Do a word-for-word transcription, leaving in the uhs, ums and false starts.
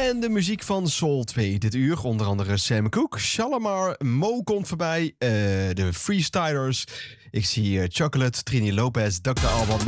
En de muziek van Soul twee dit uur. Onder andere Sam Cooke, Shalamar, Mo komt voorbij. Uh, de Freestylers. Ik zie uh, Chocolate, Trini Lopez, dokter Alban.